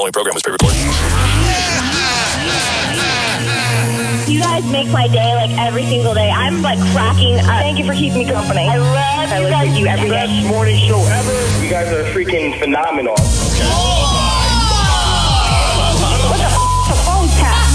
following program was pre-recorded. You guys make my day like every single day. I'm like cracking up. Thank you for keeping me company. I love you guys. You every day. Best morning show ever. You guys are freaking phenomenal. What the phone tap?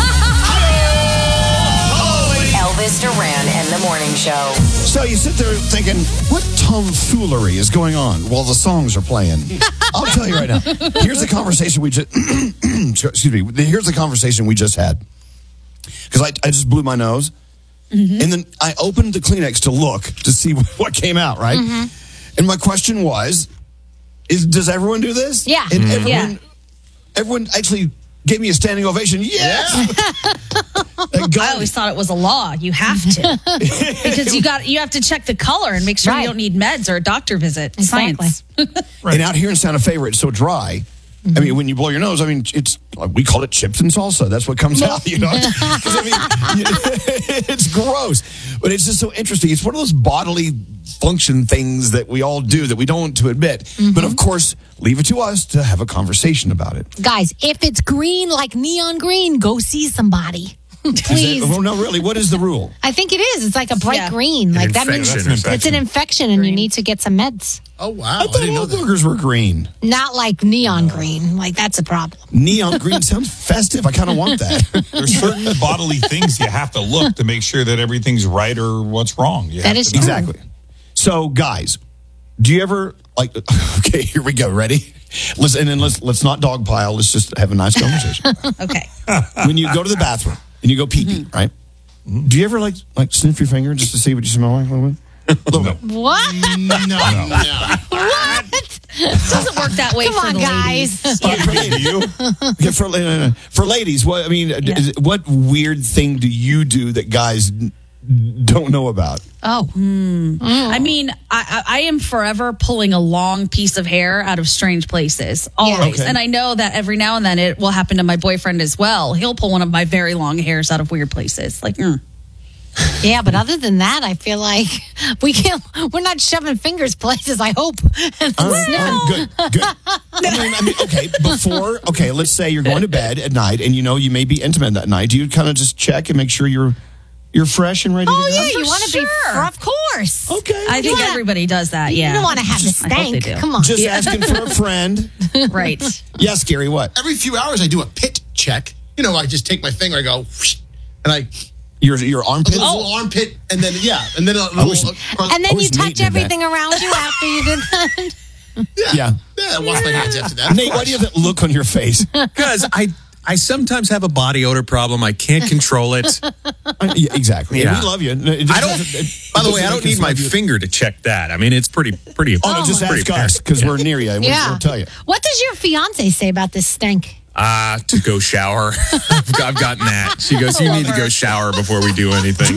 Elvis Duran and the Morning Show. So you sit there thinking, what tomfoolery is going on while the songs are playing? I'll tell you right now. Here's the conversation we just excuse me. Here's the conversation we just had. Because I just blew my nose. Mm-hmm. And then I opened the Kleenex to look to see what came out, right? Mm-hmm. And my question was, does everyone do this? Yeah. And everyone actually gave me a standing ovation. Yes! I always thought it was a law. You have to. Because you have to check the color and make sure you don't need meds or a doctor visit. Exactly. Science. Right. And out here in Santa Fe, where it's so dry, I mean, when you blow your nose, I mean, we call it chips and salsa. That's what comes out, you know. I mean, it's gross, but it's just so interesting. It's one of those bodily function things that we all do that we don't want to admit. Mm-hmm. But of course, leave it to us to have a conversation about it. Guys, if it's green, like neon green, go see somebody. Please. Well, no, really. What is the rule? I think it is. It's like a bright green. Like that means it's an infection, and you need to get some meds. Oh wow! I thought all burgers were green. Not like neon green. Like that's a problem. Neon green sounds festive. I kind of want that. There's certain bodily things you have to look to make sure that everything's right or what's wrong. That is true. Exactly. So, guys, do you ever like? Okay, here we go. Ready? Listen, and let's not dogpile. Let's just have a nice conversation. Okay. When you go to the bathroom and you go pee-pee, right? Do you ever like sniff your finger just to see what you smell like a little bit? What? No. What? Doesn't work that way. Come for on, the guys. For ladies, what I mean, what weird thing do you do that guys don't know about? Oh, I mean, I am forever pulling a long piece of hair out of strange places, always. Okay. And I know that every now and then it will happen to my boyfriend as well. He'll pull one of my very long hairs out of weird places. Like, Yeah, but other than that, I feel like we're not shoving fingers places, I hope. Good. I mean, okay, let's say you're going to bed at night and you may be intimate that night. Do you kind of just check and make sure you're fresh and ready to go? Oh, yeah, you want to be, of course. Okay. I think everybody does that, yeah. You don't want to have the I hope they stank. do. Come on. Just asking for a friend. Right. Yes, Gary, what? Every few hours, I do a pit check. I just take my finger, I go, whoosh, and I... Your armpit? A little armpit, and then, and then a little... and then you touch everything around you after you did that? Yeah. I wash my hands after that. Nate, why do you have that look on your face? Because I sometimes have a body odor problem. I can't control it. Yeah, exactly. Yeah. And we love you. By the way, I don't need my finger to check that. I mean, it's pretty. Oh, no, just ask us because we're near you and we'll tell you. What does your fiance say about this stank? To go shower. I've gotten that. She goes, you need to go shower before we do anything.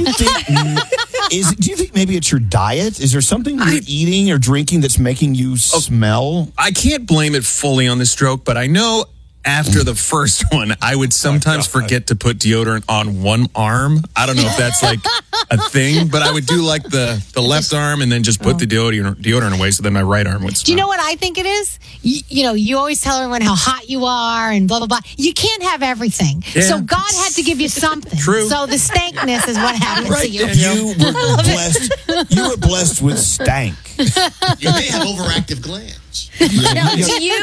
Do you think maybe it's your diet? Is there something you're eating or drinking that's making you smell? I can't blame it fully on the stroke, but I know after the first one, I would sometimes forget to put deodorant on one arm. I don't know if that's like a thing, but I would do like the left arm and then just put the deodorant away so then my right arm would smell. Do you know what I think it is? You always tell everyone how hot you are and blah, blah, blah. You can't have everything. Yeah. So God had to give you something. True. So the stankness is what happened to you. You were blessed with stank. You may have overactive glands. Now,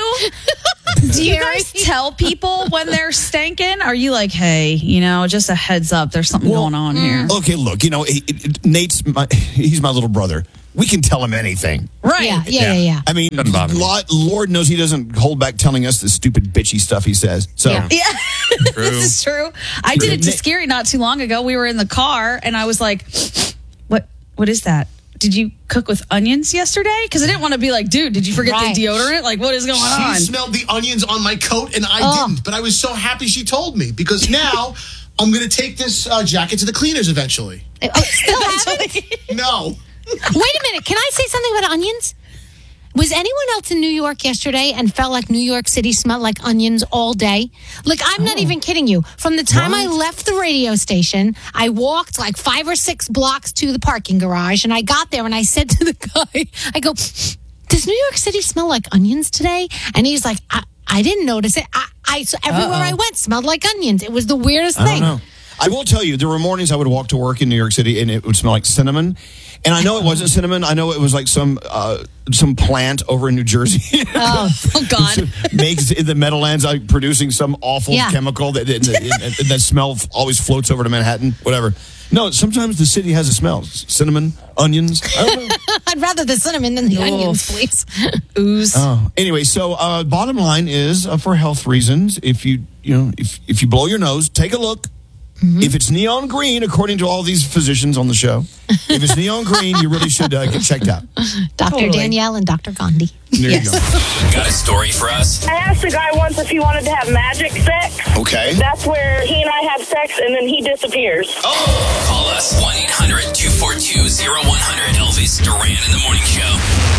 do you guys tell people when they're stanking? Are you like, hey, just a heads up, there's something going on here? Okay, look, Nate's he's my little brother. We can tell him anything. Right. Yeah. I mean, Lord knows he doesn't hold back telling us the stupid bitchy stuff he says. So Yeah. This is true. I did it to Scary not too long ago. We were in the car and I was like, what is that? Did you cook with onions yesterday? Because I didn't want to be like, dude, did you forget the deodorant? Like, what is going on? She smelled the onions on my coat, and I didn't. But I was so happy she told me, because now I'm going to take this jacket to the cleaners eventually. Still haven't? No. Wait a minute. Can I say something about onions? Was anyone else in New York yesterday and felt like New York City smelled like onions all day? Like, I'm not even kidding you. From the time I left the radio station, I walked like 5 or 6 blocks to the parking garage, and I got there and I said to the guy, I go, does New York City smell like onions today? And he's like, I didn't notice it. So everywhere I went smelled like onions. It was the weirdest I thing. don't know. I will tell you, there were mornings I would walk to work in New York City and it would smell like cinnamon. And I know it wasn't cinnamon. I know it was like some plant over in New Jersey. Oh God! Makes in the Meadowlands producing some awful chemical that smell always floats over to Manhattan. Whatever. No, sometimes the city has a smell. Cinnamon, onions. I don't know. I'd rather the cinnamon than the onions, please. Ooze. Anyway, so bottom line is for health reasons, if you blow your nose, take a look. If it's neon green, according to all these physicians on the show, if it's neon green, you really should get checked out. Dr. Danielle and Dr. Gandhi. There you go. Got a story for us? I asked a guy once if he wanted to have magic sex. Okay. That's where he and I have sex and then he disappears. Oh! Call us 1-800-242-0100. Elvis Duran in the Morning Show.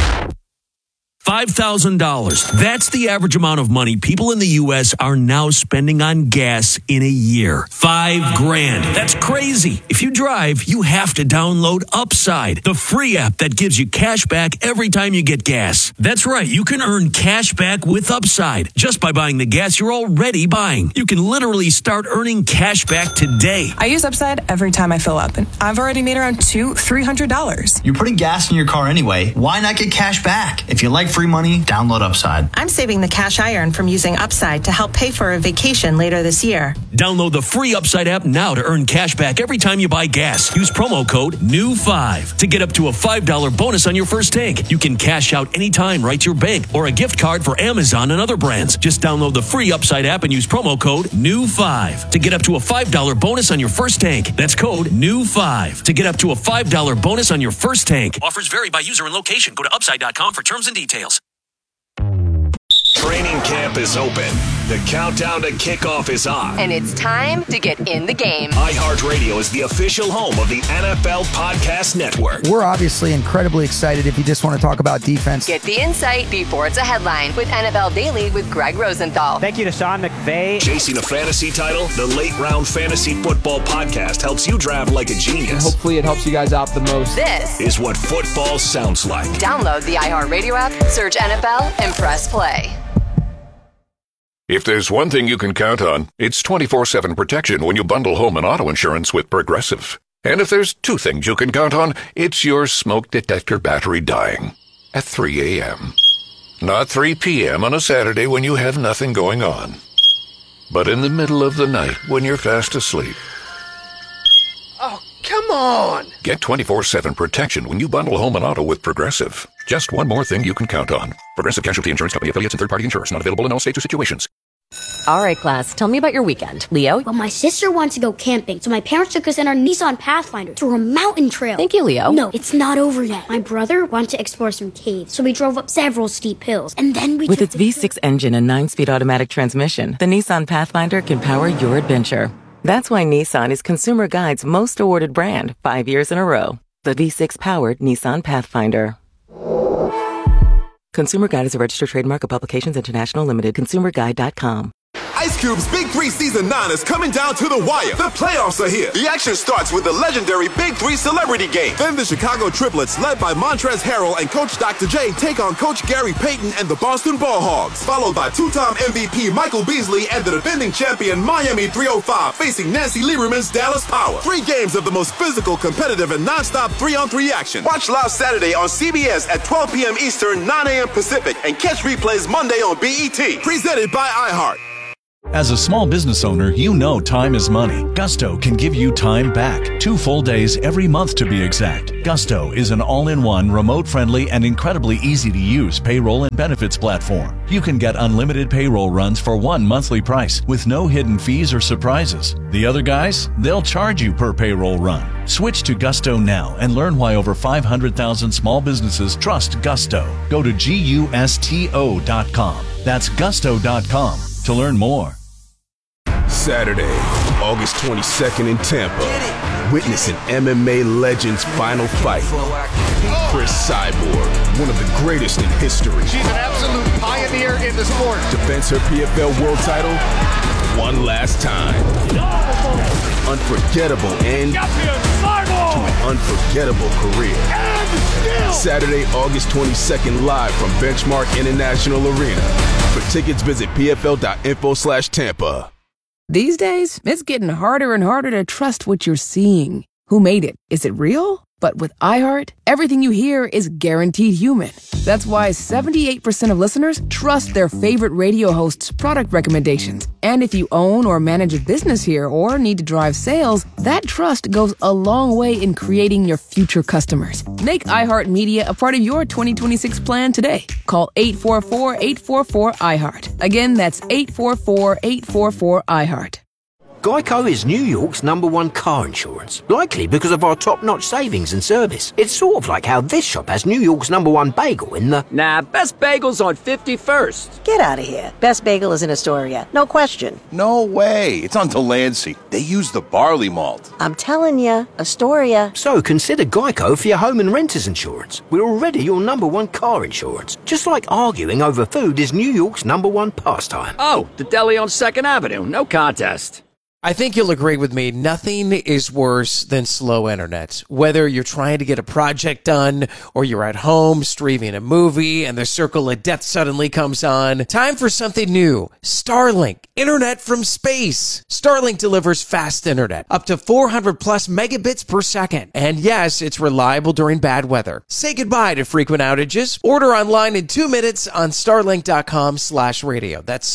$5,000. That's the average amount of money people in the U.S. are now spending on gas in a year. $5,000. That's crazy. If you drive, you have to download Upside, the free app that gives you cash back every time you get gas. That's right. You can earn cash back with Upside just by buying the gas you're already buying. You can literally start earning cash back today. I use Upside every time I fill up, and I've already made around $200-$300. You're putting gas in your car anyway. Why not get cash back? If you like free money, download Upside. I'm saving the cash I earn from using Upside to help pay for a vacation later this year. Download the free Upside app now to earn cash back every time you buy gas. Use promo code NEW5 to get up to a $5 bonus on your first tank. You can cash out anytime right to your bank or a gift card for Amazon and other brands. Just download the free Upside app and use promo code NEW5 to get up to a $5 bonus on your first tank. That's code NEW5 to get up to a $5 bonus on your first tank. Offers vary by user and location. Go to upside.com for terms and details. Training camp is open. The countdown to kickoff is on. And it's time to get in the game. iHeartRadio is the official home of the NFL Podcast Network. We're obviously incredibly excited if you just want to talk about defense. Get the insight before it's a headline with NFL Daily with Greg Rosenthal. Thank you to Sean McVay. Chasing a fantasy title, the Late Round Fantasy Football Podcast helps you draft like a genius. And hopefully it helps you guys out the most. This is what football sounds like. Download the iHeartRadio app, search NFL, and press play. If there's one thing you can count on, it's 24/7 protection when you bundle home and auto insurance with Progressive. And if there's two things you can count on, it's your smoke detector battery dying at 3 a.m. Not 3 p.m. on a Saturday when you have nothing going on, but in the middle of the night when you're fast asleep. Oh, come on! Get 24/7 protection when you bundle home and auto with Progressive. Just one more thing you can count on. Progressive Casualty Insurance Company affiliates and third-party insurers. Not available in all states or situations. All right, class. Tell me about your weekend. Leo? Well, my sister wants to go camping, so my parents took us in our Nissan Pathfinder through a mountain trail. Thank you, Leo. No, it's not over yet. My brother wanted to explore some caves, so we drove up several steep hills, and then we With its V6 engine and 9-speed automatic transmission, the Nissan Pathfinder can power your adventure. That's why Nissan is Consumer Guide's most awarded brand 5 years in a row. The V6-powered Nissan Pathfinder. Consumer Guide is a registered trademark of Publications International Limited. ConsumerGuide.com. Ice Cube's Big 3 Season 9 is coming down to the wire. The playoffs are here. The action starts with the legendary Big 3 Celebrity Game. Then the Chicago Triplets, led by Montrezl Harrell and Coach Dr. J, take on Coach Gary Payton and the Boston Ball Hogs. Followed by two-time MVP Michael Beasley and the defending champion Miami 305 facing Nancy Lieberman's Dallas Power. 3 games of the most physical, competitive, and non-stop 3-on-3 action. Watch live Saturday on CBS at 12 p.m. Eastern, 9 a.m. Pacific, and catch replays Monday on BET. Presented by iHeart. As a small business owner, you know time is money. Gusto can give you time back. 2 full days every month to be exact. Gusto is an all-in-one, remote-friendly, and incredibly easy-to-use payroll and benefits platform. You can get unlimited payroll runs for one monthly price with no hidden fees or surprises. The other guys, they'll charge you per payroll run. Switch to Gusto now and learn why over 500,000 small businesses trust Gusto. Go to GUSTO.com. That's Gusto.com to learn more. Saturday, August 22nd in Tampa. Witness an MMA legend's final fight. Chris Cyborg, one of the greatest in history. She's an absolute pioneer in the sport. Defends her PFL world title one last time. Unforgettable end to an unforgettable career. Saturday, August 22nd, live from Benchmark International Arena. For tickets, visit pfl.info/Tampa. These days, it's getting harder and harder to trust what you're seeing. Who made it? Is it real? But with iHeart, everything you hear is guaranteed human. That's why 78% of listeners trust their favorite radio hosts' product recommendations. And if you own or manage a business here or need to drive sales, that trust goes a long way in creating your future customers. Make iHeartMedia a part of your 2026 plan today. Call 844-844-iHeart. Again, that's 844-844-iHeart. Geico is New York's #1 car insurance, likely because of our top-notch savings and service. It's sort of like how this shop has New York's #1 bagel in the... Nah, Best Bagel's on 51st. Get out of here. Best Bagel is in Astoria. No question. No way. It's on Delancey. They use the barley malt. I'm telling you, Astoria. So consider Geico for your home and renter's insurance. We're already your #1 car insurance. Just like arguing over food is New York's #1 pastime. Oh, the deli on 2nd Avenue. No contest. I think you'll agree with me. Nothing is worse than slow internet. Whether you're trying to get a project done or you're at home streaming a movie and the circle of death suddenly comes on. Time for something new. Starlink. Internet from space. Starlink delivers fast internet. Up to 400 plus megabits per second. And yes, it's reliable during bad weather. Say goodbye to frequent outages. Order online in 2 minutes on starlink.com/radio. That's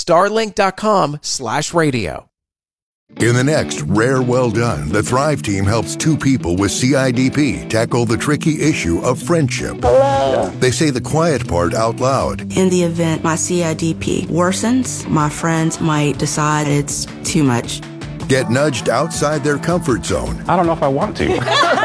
starlink.com/radio. In the next Rare Well Done, the Thrive team helps 2 people with CIDP tackle the tricky issue of friendship. Hello. They say the quiet part out loud. In the event my CIDP worsens, my friends might decide it's too much. Get nudged outside their comfort zone. I don't know if I want to.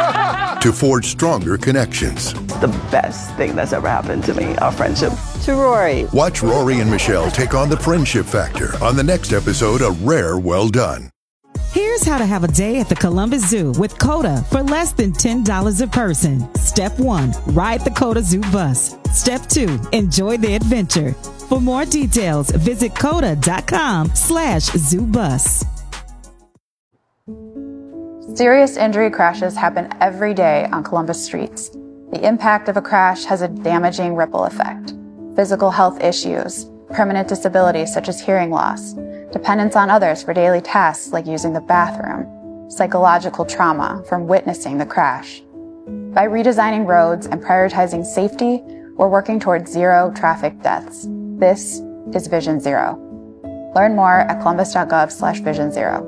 To forge stronger connections. The best thing that's ever happened to me, our friendship. To Rory. Watch Rory and Michelle take on the friendship factor on the next episode of Rare Well Done. Here's how to have a day at the Columbus Zoo with COTA for less than $10 a person. Step 1, ride the COTA Zoo bus. Step 2, enjoy the adventure. For more details, visit COTA.com/ZooBus. Serious injury crashes happen every day on Columbus streets. The impact of a crash has a damaging ripple effect. Physical health issues, permanent disabilities such as hearing loss, dependence on others for daily tasks like using the bathroom, psychological trauma from witnessing the crash. By redesigning roads and prioritizing safety, we're working towards 0 traffic deaths. This is Vision Zero. Learn more at columbus.gov/vision0.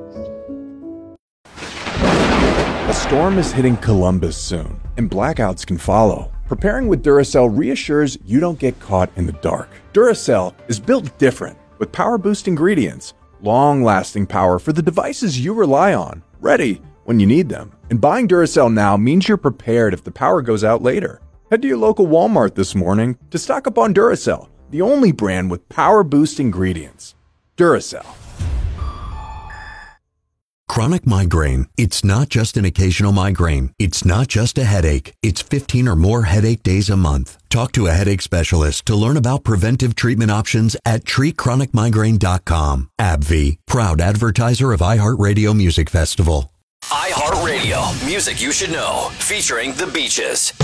A storm is hitting Columbus soon, and blackouts can follow. Preparing with Duracell reassures you don't get caught in the dark. Duracell is built different, with power-boost ingredients, long-lasting power for the devices you rely on, ready when you need them. And buying Duracell now means you're prepared if the power goes out later. Head to your local Walmart this morning to stock up on Duracell, the only brand with power-boost ingredients. Duracell. Chronic migraine. It's not just an occasional migraine. It's not just a headache. It's 15 or more headache days a month. Talk to a headache specialist to learn about preventive treatment options at treatchronicmigraine.com. AbbVie, proud advertiser of iHeartRadio Music Festival. iHeartRadio, music you should know, featuring The Beaches.